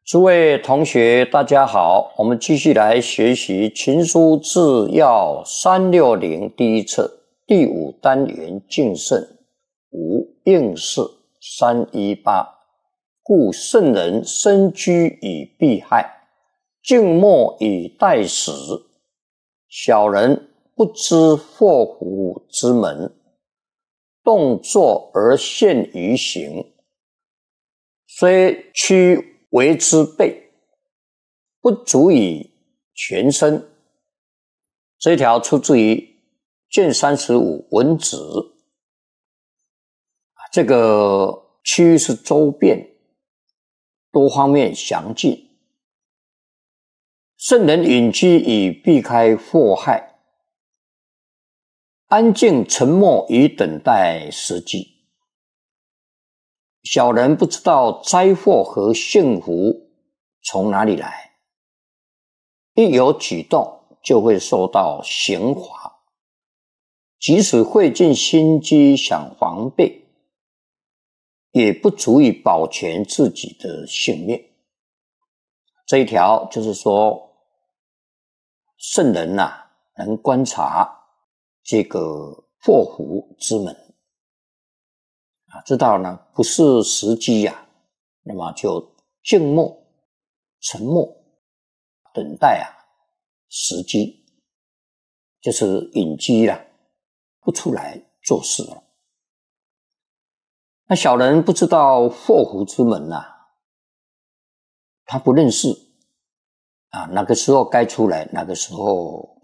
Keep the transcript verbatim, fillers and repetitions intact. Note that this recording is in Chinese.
诸位同学，大家好，我们继续来学习《群书治要》三六零第一册第五单元敬圣五应试三一八。故圣人身居以避害，静默以待时。小人不知祸福之门，动作而陷于形，虽屈为之备，不足以全身。这一条出自于卷三十五文子。这个屈是周遍，多方面详尽。圣人隐居以避开祸害，安静沉默以等待时机。小人不知道灾祸和幸福从哪里来，一有举动就会受到刑罚，即使费尽心机想防备，也不足以保全自己的性命。这一条就是说，圣人啊，能观察这个祸福之门啊，知道呢不是时机呀、啊，那么就静默沉默等待啊时机，就是隐居了，不出来做事了。那小人不知道祸福之门啊，他不认识啊，哪个时候该出来，哪个时候